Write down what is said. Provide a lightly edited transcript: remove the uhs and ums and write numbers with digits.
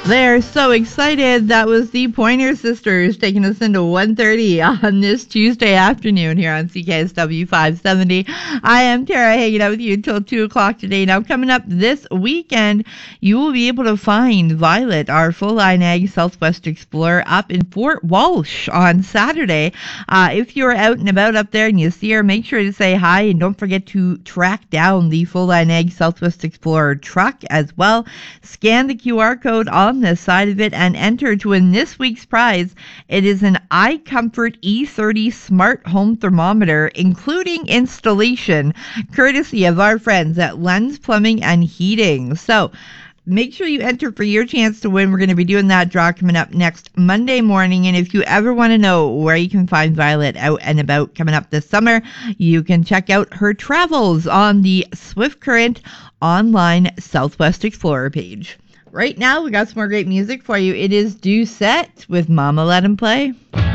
They're so excited. That was the Pointer Sisters taking us into 1:30 on this Tuesday afternoon here on CKSW 570. I am Tara, hanging out with you until 2 o'clock today. Now, coming up this weekend, you will be able to find Violet, our full-line ag Southwest Explorer, up in Fort Walsh on Saturday. If you're out and about up there and you see her, make sure to say hi, and don't forget to track down the full-line ag Southwest Explorer truck as well. Scan the QR code on the side of it and enter to win this week's prize. It is an iComfort E30 smart home thermometer, including installation, courtesy of our friends at Lens Plumbing and Heating. So make sure you enter for your chance to win. We're going to be doing that draw coming up next Monday morning. And if you ever want to know where you can find Violet out and about coming up this summer, you can check out her travels on the Swift Current online Southwest Explorer page. Right now, we got some more great music for you. It is Doucette with Mama Let 'Em Play.